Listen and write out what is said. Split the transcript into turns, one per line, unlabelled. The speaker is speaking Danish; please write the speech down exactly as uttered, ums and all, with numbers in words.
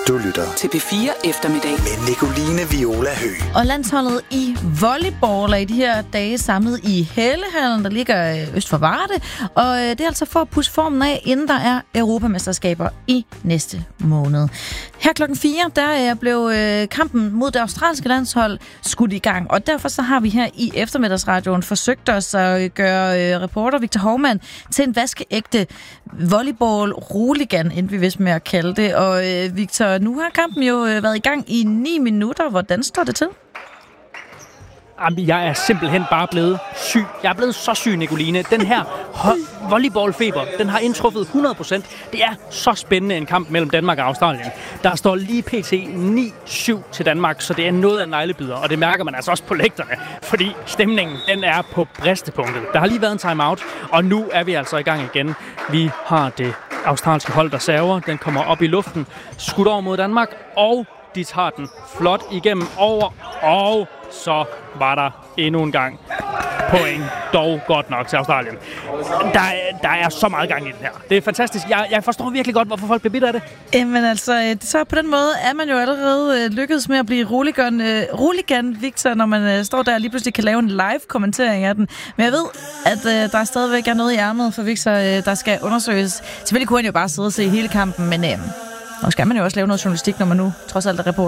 Du lytter
til P fire Eftermiddag
med Nicoline Viola Høgh.
Og landsholdet i volleyball er i de her dage samlet i Hellehallen, der ligger øst for Varde. Og det er altså for at pusse formen af, inden der er europamesterskaber i næste måned. Her klokken fire, der blev kampen mod det australske landshold skudt i gang. Og derfor så har vi her i eftermiddagsradioen forsøgt os at gøre reporter Victor Hovmand til en vaskeægte volleyball-roligan, endte vi vist med at kalde det. Og Victor, nu har kampen jo været i gang i ni minutter. Hvordan står det til?
Jamen, jeg er simpelthen bare blevet syg. Jeg er blevet så syg, Nicoline. Den her ho- volleyballfeber, den har indtruffet hundrede procent. Det er så spændende en kamp mellem Danmark og Australien. Der står lige pt. ni syv til Danmark, så det er noget af en neglebider. Og det mærker man altså også på lægterne, fordi stemningen, den er på bristepunktet. Der har lige været en timeout, og nu er vi altså i gang igen. Vi har det australske hold, der server. Den kommer op i luften, skudt over mod Danmark, og de tager den flot igennem over, og så var der endnu en gang point, dog godt nok til Australien. Der, der er så meget gang i den her. Det er fantastisk. Jeg, jeg forstår virkelig godt, hvorfor folk bliver bidt af det.
Jamen altså, så på den måde er man jo allerede lykkedes med at blive roligan, uh, roligan Victor, når man uh, står der og lige pludselig kan lave en live-kommentering af den. Men jeg ved, at uh, der stadigvæk er noget i ærmet for Victor, uh, der skal undersøges. Selvfølgelig kunne han jo bare sidde og se hele kampen, men uh, nu skal man jo også lave noget journalistik, når man nu trods alt er reporter.